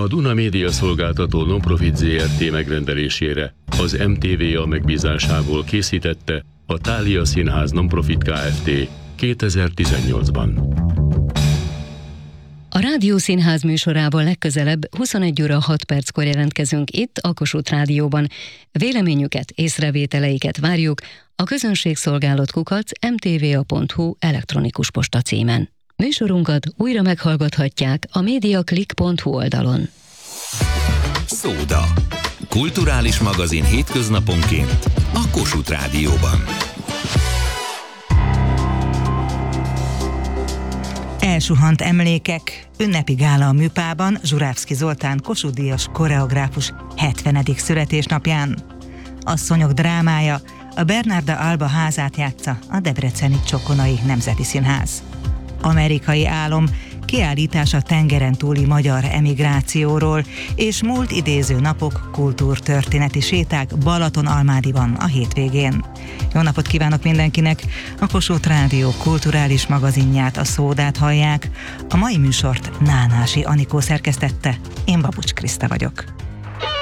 Duna Média Szolgáltató Nonprofit Zrt. Megrendelésére az MTVA megbízásából készítette a Thália Színház Nonprofit Kft. 2018-ban. A Rádió Színház műsorával legközelebb 21 óra 6 perckor jelentkezünk itt a Kossuth Rádióban. Véleményüket, észrevételeiket várjuk a közönségszolgálat@mtva.hu elektronikus posta címen. Műsorunkat újra meghallgathatják a mediaclick.hu oldalon. Szóda. Kulturális magazin hétköznaponként a Kossuth Rádióban. Elsuhant emlékek, ünnepi gála a Műpában Zsurávszky Zoltán Kossuth-díjas koreográfus 70. születésnapján. Asszonyok drámája a Bernarda Alba házát játsza a debreceni Csokonai Nemzeti Színház. Amerikai álom kiállítása tengeren túli magyar emigrációról és múlt idéző napok kultúrtörténeti séták Balatonalmádiban a hétvégén. Jó napot kívánok mindenkinek! A Kossuth Rádió kulturális magazinját, a Szódát hallják. A mai műsort Nánási Anikó szerkesztette, én Babucs Kriszta vagyok.